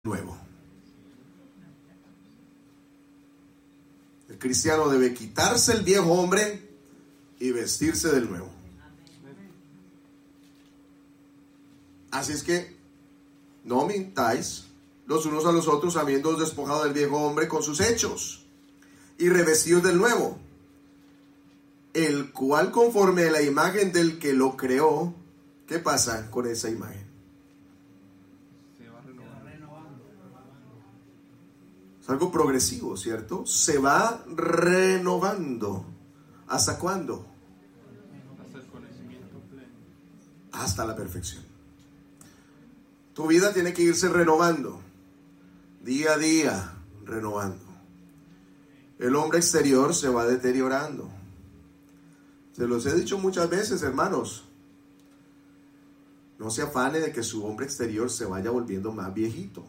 nuevo. El cristiano debe quitarse el viejo hombre y vestirse del nuevo. Así es que no mintáis los unos a los otros, habiéndoos despojado del viejo hombre con sus hechos y revestidos del nuevo, el cual conforme a la imagen del que lo creó. ¿Qué pasa con esa imagen? Se va renovando. Es algo progresivo, ¿cierto? Se va renovando. ¿Hasta cuándo? Hasta el conocimiento pleno. Hasta la perfección. Tu vida tiene que irse renovando, día a día, renovando. El hombre exterior se va deteriorando. Se los he dicho muchas veces, hermanos. No se afane de que su hombre exterior se vaya volviendo más viejito.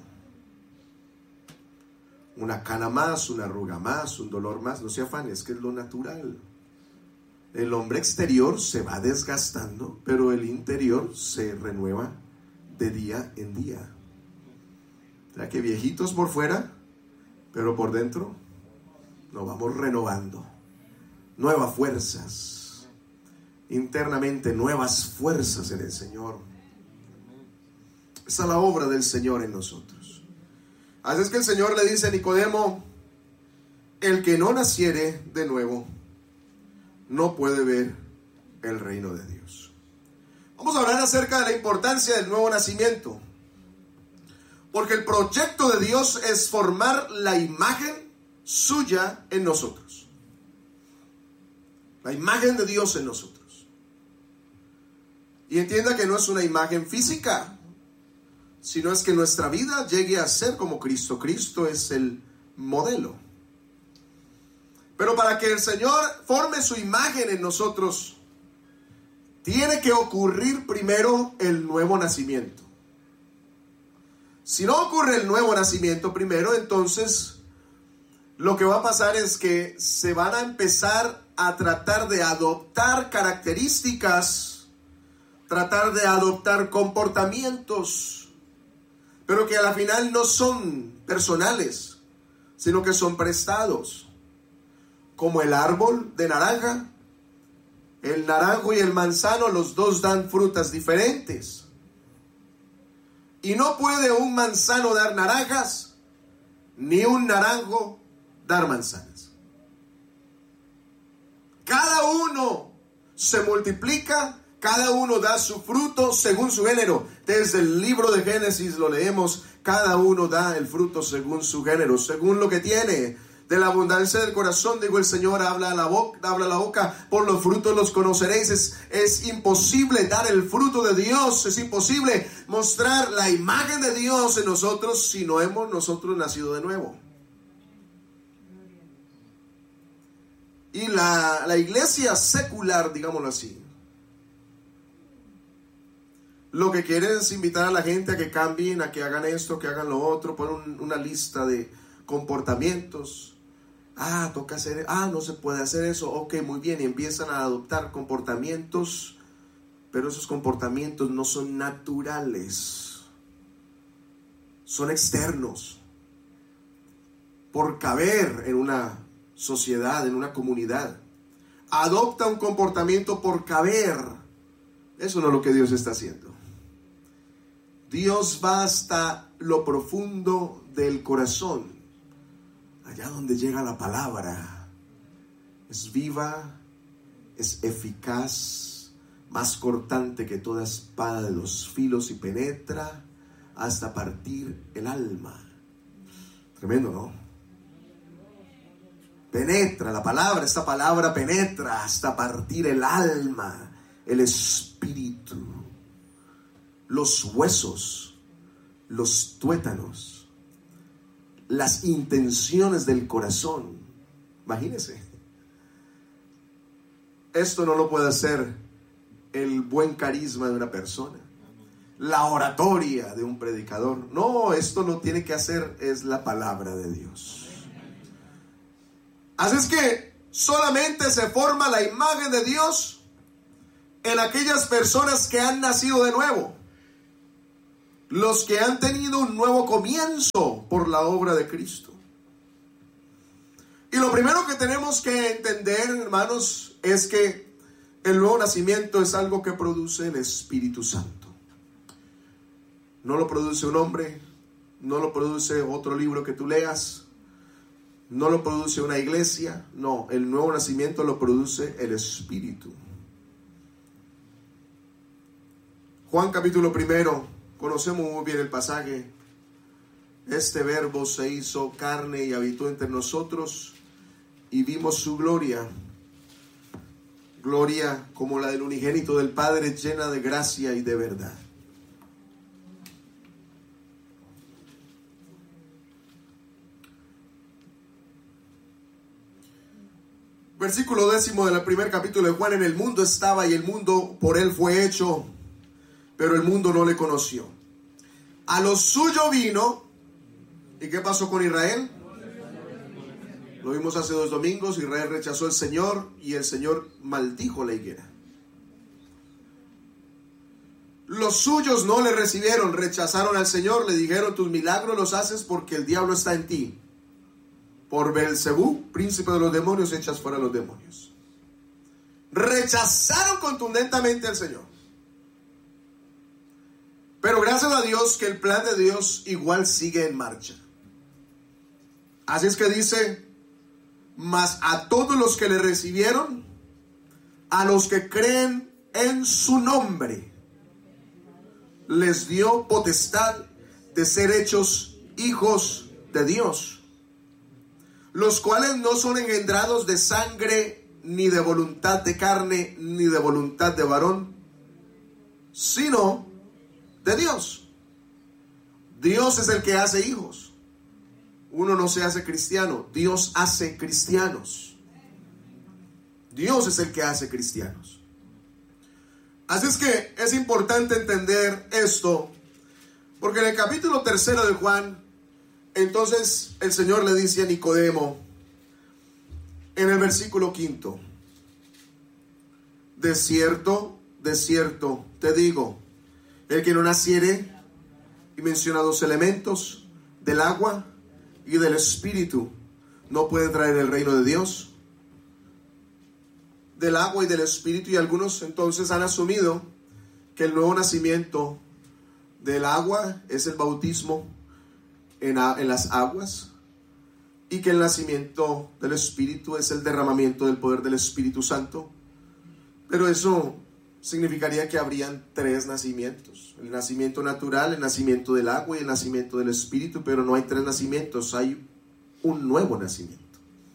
Una cana más, una arruga más, un dolor más. No se afane, es que es lo natural. El hombre exterior se va desgastando, pero el interior se renueva de día en día. O sea que viejitos por fuera, pero por dentro nos vamos renovando. Nuevas fuerzas. Internamente nuevas fuerzas en el Señor. Esa es la obra del Señor en nosotros. Así es que el Señor le dice a Nicodemo: el que no naciere de nuevo no puede ver el reino de Dios. Vamos a hablar acerca de la importancia del nuevo nacimiento, porque el proyecto de Dios es formar la imagen suya en nosotros. La imagen de Dios en nosotros. Y entienda que no es una imagen física, sino es que nuestra vida llegue a ser como Cristo. Cristo es el modelo. Pero para que el Señor forme su imagen en nosotros, tiene que ocurrir primero el nuevo nacimiento. Si no ocurre el nuevo nacimiento primero, entonces lo que va a pasar es que se van a empezar a tratar de adoptar características, tratar de adoptar comportamientos, pero que a la final no son personales, sino que son prestados. Como el árbol de naranja, el naranjo y el manzano, los dos dan frutas diferentes. Y no puede un manzano dar naranjas, ni un naranjo dar manzanas. Cada uno se multiplica, cada uno da su fruto según su género. Desde el libro de Génesis lo leemos, cada uno da el fruto según su género, según lo que tiene. De la abundancia del corazón, digo el Señor, habla la boca, por los frutos los conoceréis. Es imposible dar el fruto de Dios, es imposible mostrar la imagen de Dios en nosotros si no hemos nosotros nacido de nuevo. Y la iglesia secular, digámoslo así, lo que quiere es invitar a la gente a que cambien, a que hagan esto, que hagan lo otro, ponen una lista de comportamientos. Toca hacer, no se puede hacer eso, ok, muy bien, y empiezan a adoptar comportamientos, pero esos comportamientos no son naturales, son externos, por caber en una sociedad, en una comunidad. Adopta un comportamiento por caber. Eso no es lo que Dios está haciendo. Dios va hasta lo profundo del corazón, allá donde llega la palabra. Es viva, es eficaz, más cortante que toda espada de 2 filos y penetra hasta partir el alma. Tremendo, ¿no? Penetra, la palabra, esta palabra penetra hasta partir el alma, el espíritu, los huesos, los tuétanos, las intenciones del corazón. Imagínense. Esto no lo puede hacer el buen carisma de una persona, la oratoria de un predicador. No, esto lo tiene que hacer es la palabra de Dios. Así es que solamente se forma la imagen de Dios en aquellas personas que han nacido de nuevo. los que han tenido un nuevo comienzo por la obra de Cristo. Y lo primero que tenemos que entender, hermanos, es que el nuevo nacimiento es algo que produce el Espíritu Santo. No lo produce un hombre, no lo produce otro libro que tú leas, no lo produce una iglesia, no, el nuevo nacimiento lo produce el Espíritu. Juan capítulo 1, conocemos muy bien el pasaje. Este verbo se hizo carne y habitó entre nosotros y vimos su gloria. Gloria como la del unigénito del Padre, llena de gracia y de verdad. Versículo 10 del primer capítulo de Juan: en el mundo estaba y el mundo por él fue hecho, pero el mundo no le conoció. A lo suyo vino. ¿Y qué pasó con Israel? Lo vimos hace 2 domingos. Israel rechazó al Señor y el Señor maldijo la higuera. Los suyos no le recibieron, rechazaron al Señor, le dijeron: tus milagros los haces porque el diablo está en ti. Por Beelzebú, príncipe de los demonios, echas fuera a los demonios. Rechazaron contundentemente al Señor. Pero gracias a Dios que el plan de Dios igual sigue en marcha. Así es que dice: mas a todos los que le recibieron, a los que creen en su nombre, les dio potestad de ser hechos hijos de Dios, los cuales no son engendrados de sangre, ni de voluntad de carne, ni de voluntad de varón, sino de Dios. Dios es el que hace hijos. Uno no se hace cristiano, Dios hace cristianos. Dios es el que hace cristianos. Así es que es importante entender esto, porque en el capítulo 3 de Juan, entonces el Señor le dice a Nicodemo, en el versículo 5: de cierto te digo, el que no naciere, y menciona 2 elementos, del agua y del Espíritu, no puede traer el reino de Dios. Del agua y del Espíritu, y algunos entonces han asumido que el nuevo nacimiento del agua es el bautismo en las aguas, y que el nacimiento del Espíritu es el derramamiento del poder del Espíritu Santo. Pero eso significaría que habrían 3 nacimientos: el nacimiento natural, el nacimiento del agua y el nacimiento del Espíritu. Pero no hay 3 nacimientos, hay un nuevo nacimiento.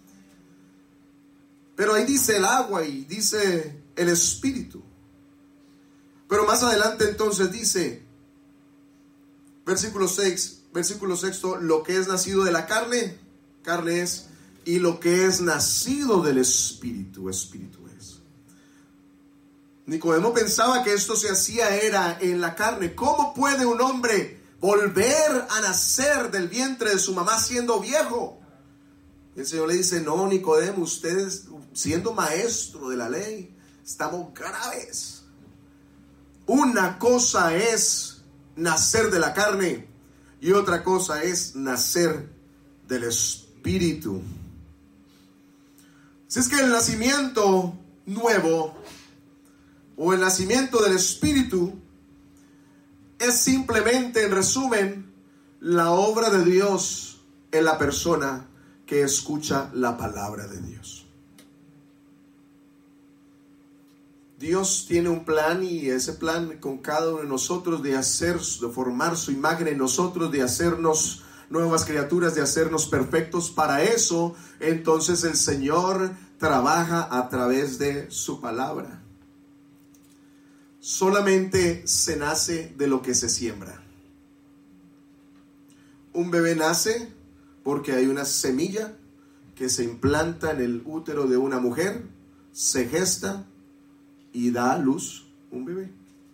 Pero ahí dice el agua y dice el Espíritu. Pero más adelante entonces dice, versículo 6, lo que es nacido de la carne, carne es, y lo que es nacido del Espíritu, Espíritu es. Nicodemo pensaba que esto se hacía era en la carne. ¿Cómo puede un hombre volver a nacer del vientre de su mamá siendo viejo? El Señor le dice: no, Nicodemo, ustedes siendo maestro de la ley, estamos graves. Una cosa es nacer de la carne y otra cosa es nacer del Espíritu. Si es que el nacimiento nuevo o el nacimiento del Espíritu es simplemente, en resumen, la obra de Dios en la persona que escucha la palabra de Dios. Dios tiene un plan, y ese plan con cada uno de nosotros de formar su imagen en nosotros, de hacernos nuevas criaturas, de hacernos perfectos. Para eso, entonces, el Señor trabaja a través de su palabra. Solamente se nace de lo que se siembra. Un bebé nace porque hay una semilla que se implanta en el útero de una mujer, se gesta y da a luz un bebé.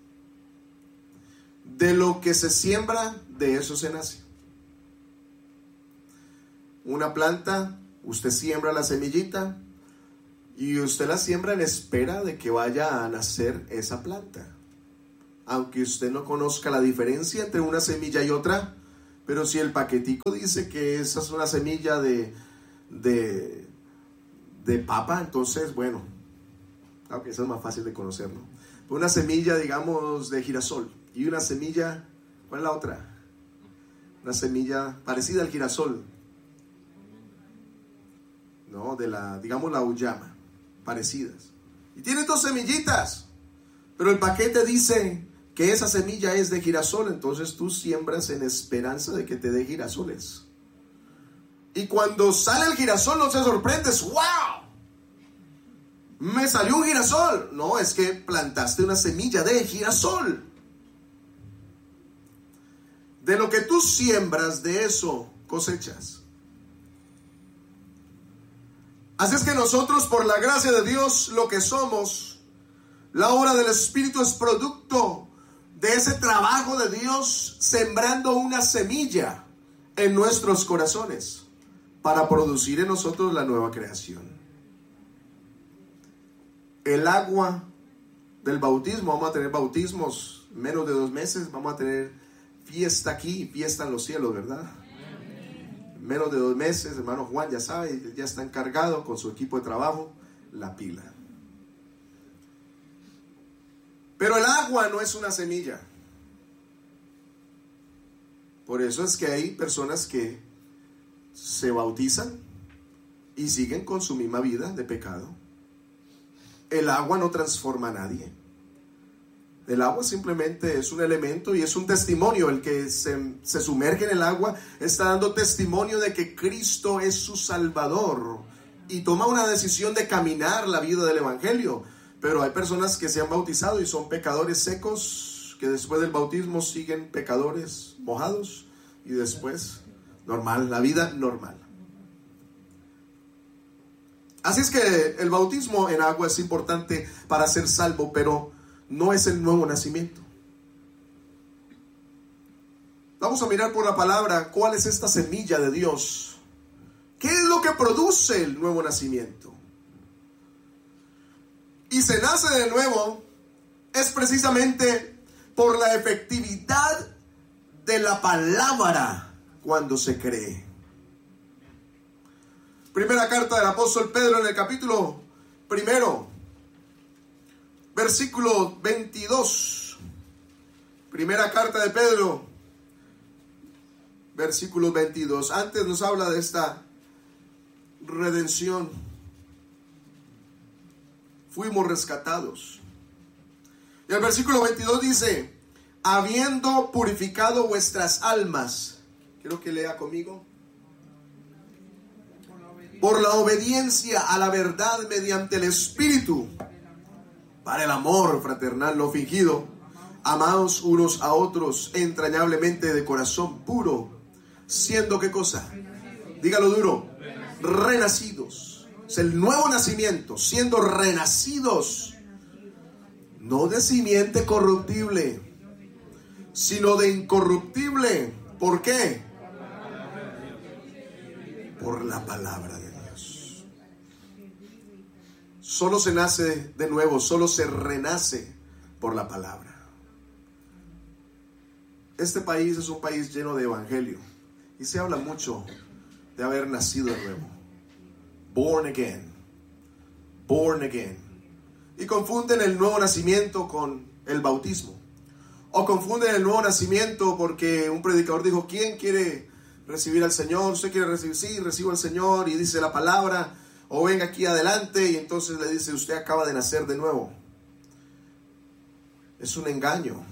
De lo que se siembra, de eso se nace. Una planta, usted siembra la semillita y usted la siembra en espera de que vaya a nacer esa planta. aunque usted no conozca la diferencia entre una semilla y otra, pero si el paquetico dice que esa es una semilla de papa, entonces bueno, aunque esa es más fácil de conocer, ¿no? Una semilla, digamos, de girasol y una semilla, ¿cuál es la otra? Una semilla parecida al girasol, no, digamos la uyama, parecidas. Y tiene dos semillitas, pero el paquete dice que esa semilla es de girasol, entonces tú siembras en esperanza de que te dé girasoles. Y cuando sale el girasol no te sorprendes, ¡wow! Me salió un girasol. No, es que plantaste una semilla de girasol. De lo que tú siembras, de eso cosechas. Así es que nosotros, por la gracia de Dios, lo que somos, la obra del Espíritu es producto de ese trabajo de Dios sembrando una semilla en nuestros corazones para producir en nosotros la nueva creación. El agua del bautismo, vamos a tener bautismos en menos de 2 meses, vamos a tener fiesta aquí y fiesta en los cielos, ¿verdad? En menos de 2 meses, hermano Juan ya sabe, ya está encargado con su equipo de trabajo, la pila. Pero el agua no es una semilla. Por eso es que hay personas que se bautizan y siguen con su misma vida de pecado. El agua no transforma a nadie. El agua simplemente es un elemento y es un testimonio. El que se sumerge en el agua está dando testimonio de que Cristo es su Salvador y toma una decisión de caminar la vida del Evangelio. Pero hay personas que se han bautizado y son pecadores secos, que después del bautismo siguen pecadores mojados y después normal, la vida normal. Así es que el bautismo en agua es importante para ser salvo, pero no es el nuevo nacimiento. Vamos a mirar por la palabra cuál es esta semilla de Dios. ¿Qué es lo que produce el nuevo nacimiento? Y se nace de nuevo es precisamente por la efectividad de la palabra cuando se cree. Primera carta del apóstol Pedro en el capítulo 1, versículo 22. Primera carta de Pedro, versículo 22. Antes nos habla de esta redención. Fuimos rescatados. Y el versículo 22 dice: habiendo purificado vuestras almas. Quiero que lea conmigo. Por la obediencia a la verdad mediante el Espíritu, para el amor fraternal no fingido, amaos unos a otros entrañablemente de corazón puro, siendo ¿qué cosa? Dígalo duro. Renacidos. Es el nuevo nacimiento, siendo renacidos, no de simiente corruptible, sino de incorruptible. ¿Por qué? Por la palabra de Dios. Solo se nace de nuevo, solo se renace por la palabra. Este país es un país lleno de evangelio y se habla mucho de haber nacido de nuevo. Born again. Born again. Y confunden el nuevo nacimiento con el bautismo. O confunden el nuevo nacimiento porque un predicador dijo: ¿quién quiere recibir al Señor? ¿Usted quiere recibir? Sí, recibo al Señor, y dice la palabra, o venga aquí adelante, y entonces le dice: usted acaba de nacer de nuevo. Es un engaño.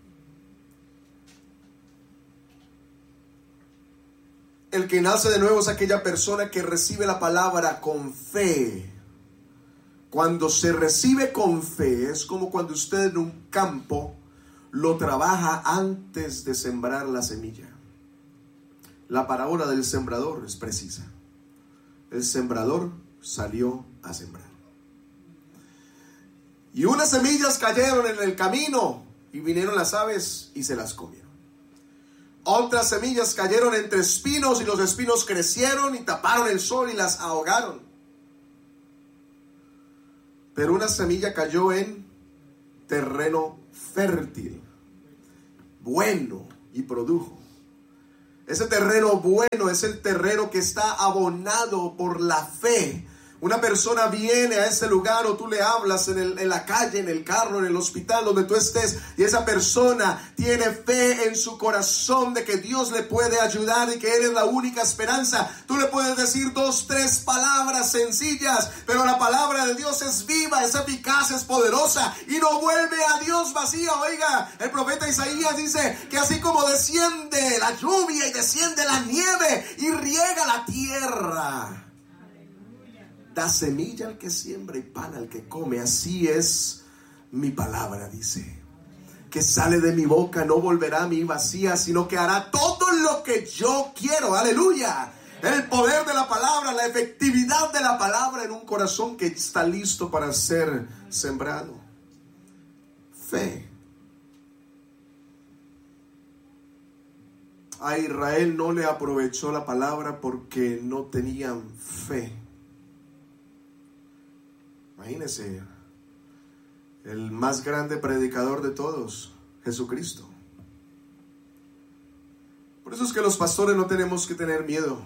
El que nace de nuevo es aquella persona que recibe la palabra con fe. Cuando se recibe con fe, es como cuando usted en un campo lo trabaja antes de sembrar la semilla. La parábola del sembrador es precisa. El sembrador salió a sembrar. Y unas semillas cayeron en el camino y vinieron las aves y se las comieron. Otras semillas cayeron entre espinos y los espinos crecieron y taparon el sol y las ahogaron. Pero una semilla cayó en terreno fértil, bueno y produjo. Ese terreno bueno es el terreno que está abonado por la fe. Una persona viene a ese lugar o tú le hablas en la calle, en el carro, en el hospital, donde tú estés, y esa persona tiene fe en su corazón de que Dios le puede ayudar y que Él es la única esperanza. Tú le puedes decir 2, 3 palabras sencillas, pero la palabra de Dios es viva, es eficaz, es poderosa y no vuelve a Dios vacía. Oiga, el profeta Isaías dice que así como desciende la lluvia y desciende la nieve y riega la tierra, da semilla al que siembra y pan al que come, así es mi palabra, dice, que sale de mi boca, no volverá a mí vacía, sino que hará todo lo que yo quiero. Aleluya. El poder de la palabra, la efectividad de la palabra en un corazón que está listo para ser sembrado. Fe. A Israel no le aprovechó la palabra porque no tenían fe. Imagínense, el más grande predicador de todos, Jesucristo. Por eso es que los pastores no tenemos que tener miedo.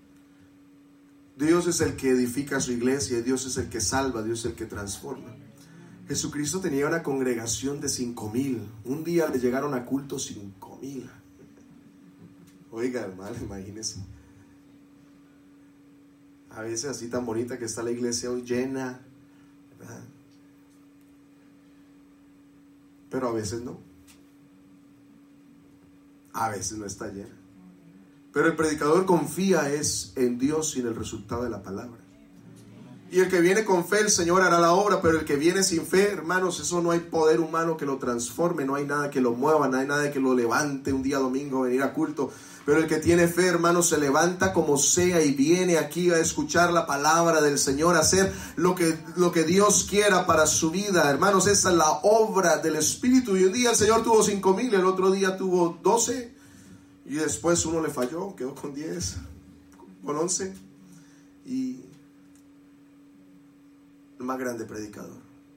Dios es el que edifica su iglesia, Dios es el que salva, Dios es el que transforma. Jesucristo tenía una congregación de 5,000. Un día le llegaron a culto 5,000. Oiga, hermano, imagínense. A veces así tan bonita que está la iglesia hoy llena, ¿verdad? Pero a veces no. A veces no está llena. Pero el predicador confía es en Dios y en el resultado de la palabra. Y el que viene con fe, el Señor hará la obra. Pero el que viene sin fe, hermanos, eso no hay poder humano que lo transforme. No hay nada que lo mueva, no hay nada que lo levante un día domingo a venir a culto. Pero el que tiene fe, hermanos, se levanta como sea y viene aquí a escuchar la palabra del Señor, a hacer lo que Dios quiera para su vida. Hermanos, esa es la obra del Espíritu. Y un día el Señor tuvo 5,000, el otro día tuvo 12. Y después uno le falló, quedó con 10, con 11. Y el más grande predicador.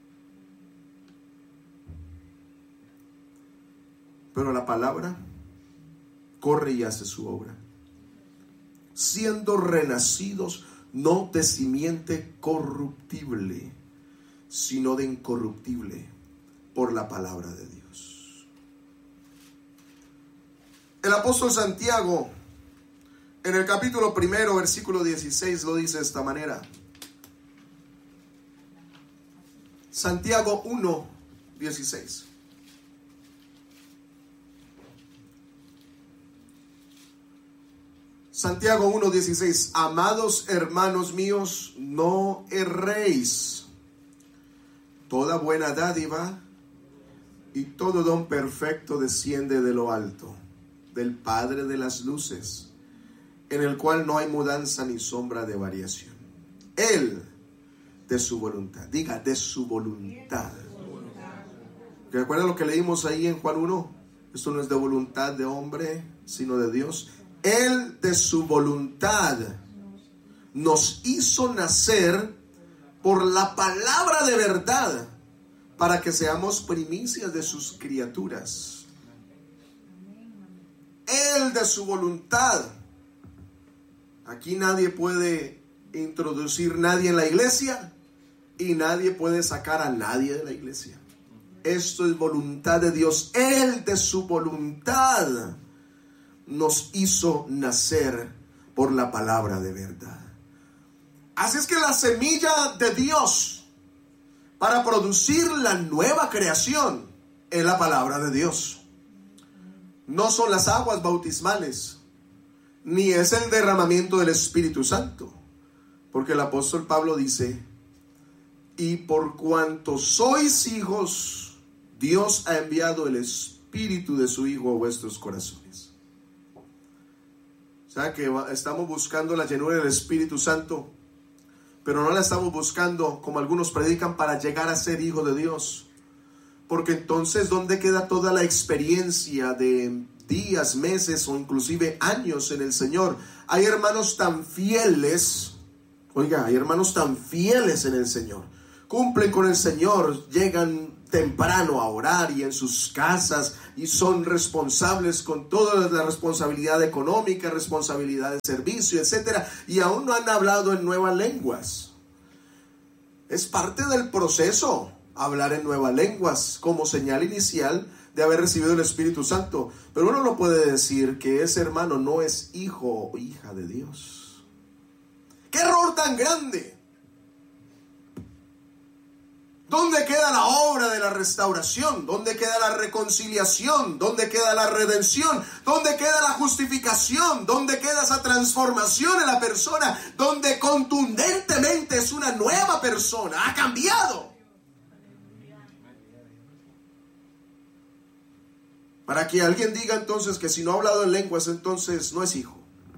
Pero la palabra corre y hace su obra. Siendo renacidos no de simiente corruptible, sino de incorruptible, por la palabra de Dios. El apóstol Santiago, en el capítulo 1, versículo 16, lo dice de esta manera. Santiago 1, 16. Santiago 1, 16. Amados hermanos míos, no erréis. Toda buena dádiva y todo don perfecto desciende de lo alto, del Padre de las luces, en el cual no hay mudanza ni sombra de variación. Él, de su voluntad, diga, de su voluntad. ¿Recuerdan lo que leímos ahí en Juan 1? Esto no es de voluntad de hombre, sino de Dios. Él, de su voluntad, nos hizo nacer por la palabra de verdad, para que seamos primicias de sus criaturas. Él, de su voluntad. Aquí nadie puede introducir nadie en la iglesia y nadie puede sacar a nadie de la iglesia. Esto es voluntad de Dios. Él, de su voluntad, nos hizo nacer por la palabra de verdad. Así es que la semilla de Dios para producir la nueva creación es la palabra de Dios. No son las aguas bautismales, ni es el derramamiento del Espíritu Santo, porque el apóstol Pablo dice: y por cuanto sois hijos, Dios ha enviado el Espíritu de su Hijo a vuestros corazones. O sea que estamos buscando la llenura del Espíritu Santo, pero no la estamos buscando, como algunos predican, para llegar a ser hijo de Dios. Porque entonces, ¿dónde queda toda la experiencia de días, meses o inclusive años en el Señor? Hay hermanos tan fieles, oiga, hay hermanos tan fieles en el Señor. Cumplen con el Señor, llegan temprano a orar y en sus casas y son responsables con toda la responsabilidad económica, responsabilidad de servicio, etcétera, y aún no han hablado en nuevas lenguas. Es parte del proceso hablar en nuevas lenguas como señal inicial de haber recibido el Espíritu Santo, pero uno no puede decir que ese hermano no es hijo o hija de Dios. ¡Qué error tan grande! ¿Dónde queda la obra de la restauración? ¿Dónde queda la reconciliación? ¿Dónde queda la redención? ¿Dónde queda la justificación? ¿Dónde queda esa transformación en la persona? Donde contundentemente es una nueva persona, ha cambiado. Para que alguien diga entonces que si no ha hablado en lenguas, entonces no es hijo.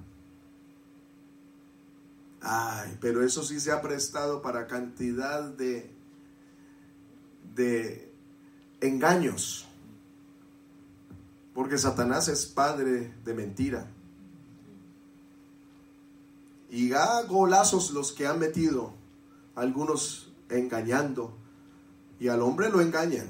Ay, pero eso sí se ha prestado para cantidad de engaños, porque Satanás es padre de mentira, y a golazos los que han metido, algunos engañando, y al hombre lo engañan,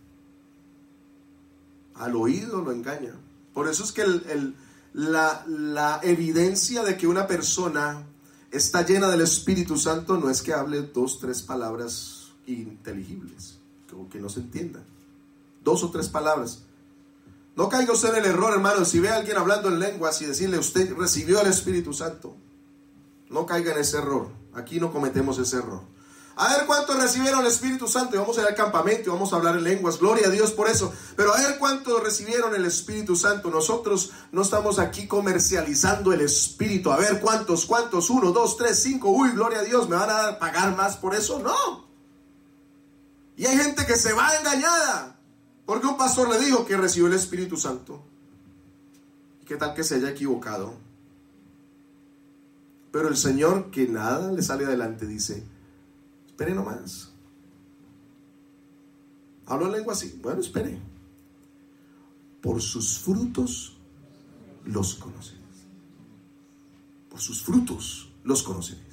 al oído lo engañan. Por eso es que la evidencia de que una persona está llena del Espíritu Santo no es que hable 2, 3 palabras inteligibles, que no se entiendan, 2 o 3 palabras. No caiga usted en el error, hermano, si ve a alguien hablando en lenguas y decirle usted recibió el Espíritu Santo. No caiga en ese error. Aquí no cometemos ese error. A ver cuántos recibieron el Espíritu Santo, y vamos a ir al campamento y vamos a hablar en lenguas, gloria a Dios por eso, pero a ver cuántos recibieron el Espíritu Santo. Nosotros no estamos aquí comercializando el Espíritu, a ver cuántos, 1, 2, 3, 5, uy, gloria a Dios, ¿me van a pagar más por eso? No. Y hay gente que se va engañada porque un pastor le dijo que recibió el Espíritu Santo. ¿Y qué tal que se haya equivocado? Pero el Señor, que nada le sale adelante, dice: espere nomás. ¿Hablo en lengua así? Bueno, espere. Por sus frutos los conoceréis. Por sus frutos los conoceréis.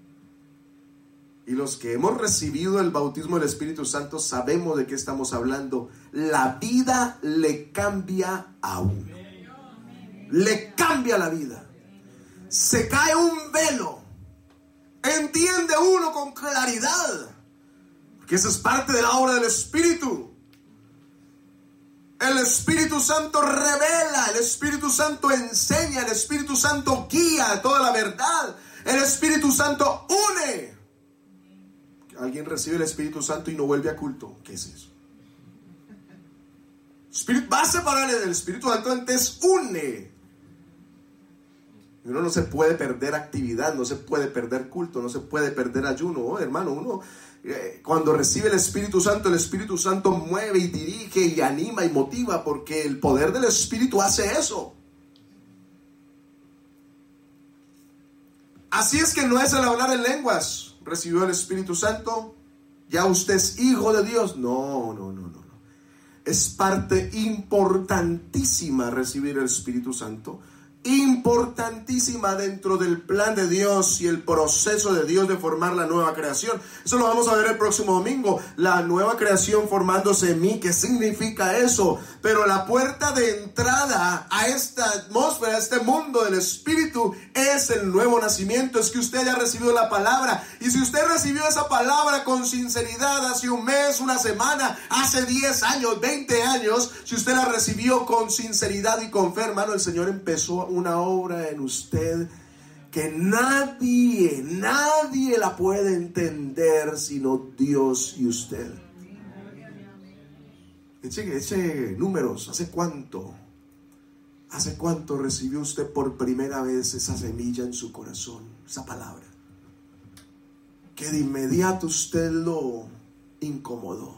Y los que hemos recibido el bautismo del Espíritu Santo sabemos de qué estamos hablando. La vida le cambia a uno. Le cambia la vida. Se cae un velo. Entiende uno con claridad. Porque eso es parte de la obra del Espíritu. El Espíritu Santo revela, el Espíritu Santo enseña, el Espíritu Santo guía toda la verdad. El Espíritu Santo une. Alguien recibe el Espíritu Santo y no vuelve a culto. ¿Qué es eso? Va a separar el Espíritu Santo, antes une. Uno no se puede perder actividad, no se puede perder culto, no se puede perder ayuno. Oh, hermano, uno cuando recibe el Espíritu Santo mueve y dirige y anima y motiva, porque el poder del Espíritu hace eso. Así es que no es el hablar en lenguas. Recibió el Espíritu Santo, ya usted es hijo de Dios. No. Es parte importantísima recibir el Espíritu Santo. Importantísima dentro del plan de Dios y el proceso de Dios de formar la nueva creación. Eso lo vamos a ver el próximo domingo. La nueva creación formándose en mí. ¿Qué significa eso? Pero la puerta de entrada a esta atmósfera, a este mundo del Espíritu, es el nuevo nacimiento. Es que usted haya recibido la palabra. Y si usted recibió esa palabra con sinceridad hace un mes, una semana, hace 10 años, 20 años, si usted la recibió con sinceridad y con fe, hermano, el Señor empezó una obra en usted que nadie la puede entender sino Dios y usted. Eche números. ¿Hace cuánto recibió usted por primera vez esa semilla en su corazón, esa palabra, que de inmediato usted lo incomodó,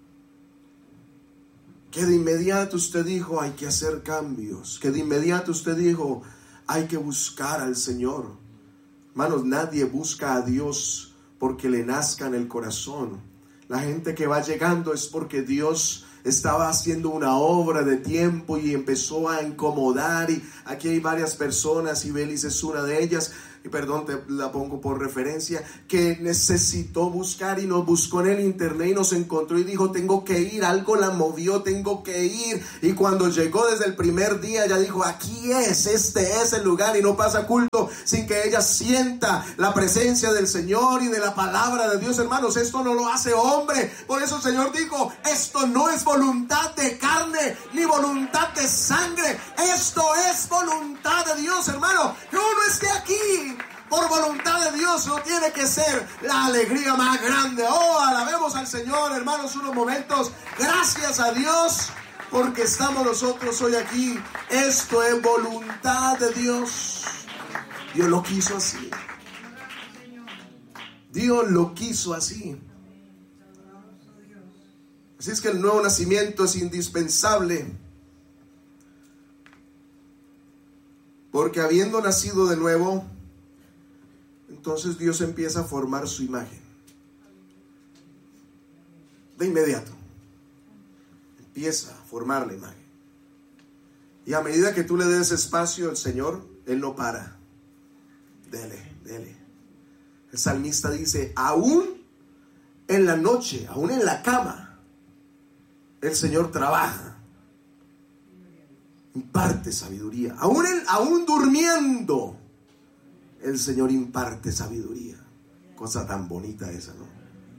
que de inmediato usted dijo hay que hacer cambios, que de inmediato usted dijo hay que buscar al Señor? Hermanos, nadie busca a Dios porque le nazca en el corazón. La gente que va llegando es porque Dios estaba haciendo una obra de tiempo y empezó a incomodar. Y aquí hay varias personas, y Belis es una de ellas, y perdón, te la pongo por referencia, que necesitó buscar y nos buscó en el internet y nos encontró y dijo: tengo que ir, algo la movió, tengo que ir. Y cuando llegó desde el primer día, ella dijo: aquí es, este es el lugar, y no pasa culto sin que ella sienta la presencia del Señor y de la palabra de Dios. Hermanos, esto no lo hace hombre. Por eso el Señor dijo: esto no es voluntad de carne ni voluntad de sangre, esto es voluntad de Dios, hermano. Que uno esté aquí por voluntad de Dios no tiene que ser la alegría más grande. Oh, alabemos al Señor, hermanos, unos momentos. Gracias a Dios porque estamos nosotros hoy aquí. Esto es voluntad de Dios. Dios lo quiso así. Dios lo quiso así. Así es que el nuevo nacimiento es indispensable, porque habiendo nacido de nuevo, entonces Dios empieza a formar su imagen. De inmediato empieza a formar la imagen. Y a medida que tú le des espacio al Señor, Él no para. Dele. El salmista dice: aún en la noche, aún en la cama, el Señor trabaja, imparte sabiduría. Aún durmiendo, el Señor imparte sabiduría. Cosa tan bonita esa, ¿no?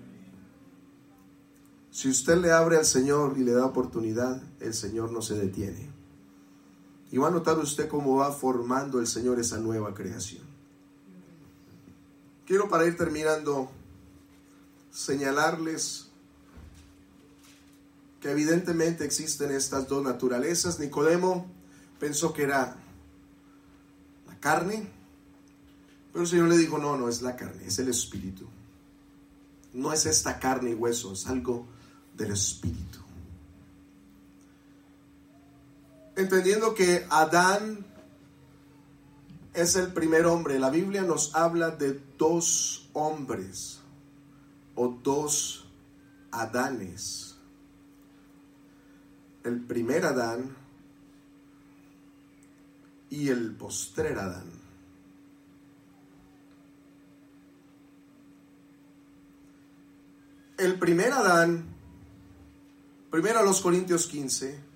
Si usted le abre al Señor y le da oportunidad, el Señor no se detiene. Y va a notar usted cómo va formando el Señor esa nueva creación. Quiero, para ir terminando, señalarles que evidentemente existen estas dos naturalezas. Nicodemo pensó que era la carne, pero el Señor le dijo: no es la carne, es el espíritu. No es esta carne y hueso, es algo del espíritu. Entendiendo que Adán es el primer hombre, la Biblia nos habla de dos hombres o dos Adanes. El primer Adán y el postrer Adán. El primer Adán, 1 Corintios 15,